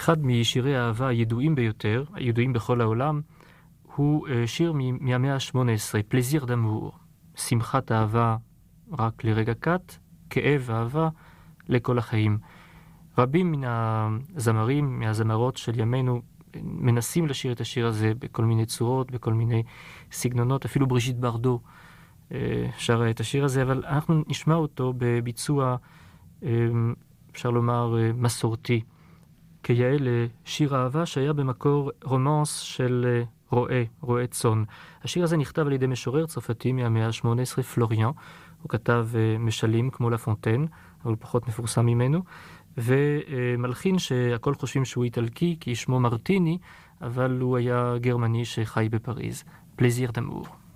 אחד משירי האהבה הידועים ביותר, הידועים בכל העולם, הוא שיר מהמאה ה-18, פלזיר דמור, שמחת אהבה רק לרגע קט, כאב אהבה לכל החיים. רבים מן הזמרים, מהזמרות של ימינו, מנסים לשיר את השיר הזה בכל מיני צורות, בכל מיני סגנונות, אפילו בריז'יט ברדו שרה את השיר הזה, אבל אנחנו נשמע אותו בביצוע, אפשר לומר, מסורתי, כיאה לשיר אהבה שהיה במקור רומנס של רועה צאן. השיר הזה נכתב על ידי משורר צרפתי מהמאה ה-18, פלוריאן. הוא כתב משלים כמו לה פונטיין, אבל פחות מפורסם ממנו, ומלחין שהכל חושבים שהוא איטלקי, כי שמו מרטיני, אבל הוא היה גרמני שחי בפריז. פלזיר דמור.